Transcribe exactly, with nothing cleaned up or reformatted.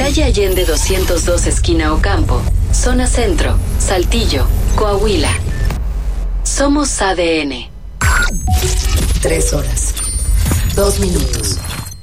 Calle Allende doscientos dos, esquina Ocampo, zona centro, Saltillo, Coahuila. Somos A D N. Tres horas. Dos minutos.